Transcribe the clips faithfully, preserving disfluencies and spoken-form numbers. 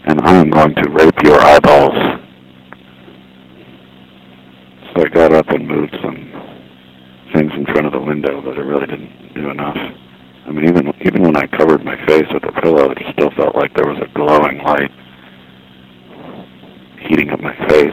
and I am going to rape your eyeballs. So I got up and moved some things in front of the window, but it really didn't do enough. I mean, even even when I covered my face with the pillow, it still felt like there was a glowing light heating up my face.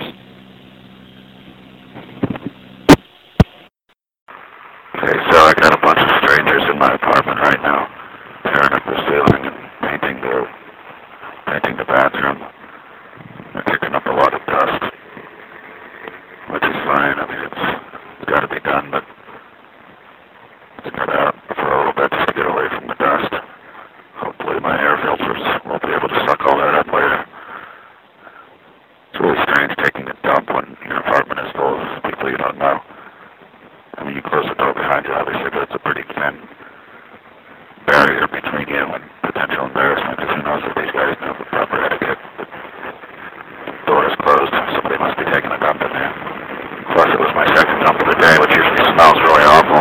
Okay, so I got a bunch of strangers in my apartment right now, tearing up the ceiling and painting the painting the bathroom. They're kicking up a lot of dust, which is fine. I mean, it's, it's got to be done, but let's get out for a little bit just to get away from the dust. Hopefully my air filters won't be able to suck all that up later. It's really strange taking a dump when your apartment is full of people you don't know. I mean, you close the door behind you, obviously, but it's a pretty thin barrier between you and potential embarrassment, because who knows if these guys know the proper etiquette. The door is closed. Somebody must be taking a dump in there. Plus, it was my second dump of the day, which usually smells really awful.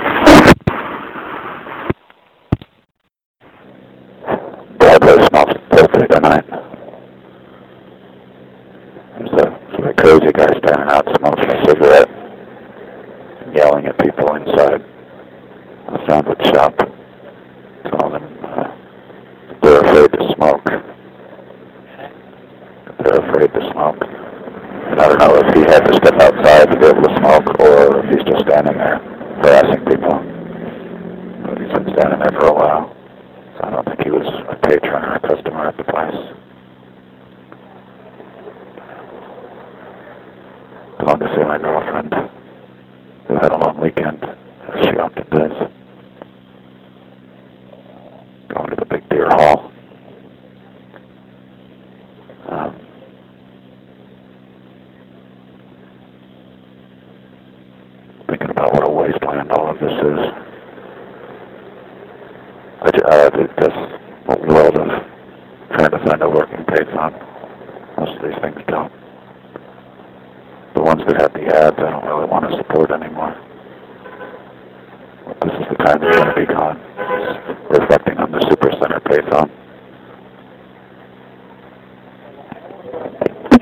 Broadway smells filthy tonight. There's a sort of crazy guy standing out smoking a cigarette, yelling at people inside a sandwich shop, telling them uh, they're afraid to smoke. They're afraid to smoke. And I don't know if he had to step outside to be able to smoke, or if he's just standing there harassing people. But he's been standing there for a while, so I don't think he was a patron or a customer at the place. Going to see my girlfriend, who had a long weekend, as she often does. Going to the Big Deer Hall. Um, thinking about what a wasteland all of this is. I uh, it's just a world of trying to find a working payphone. Most of these things don't. The ones that have the ads, I don't really want to support anymore. This is the time they're going to be gone. It's reflecting on the Supercenter payphone.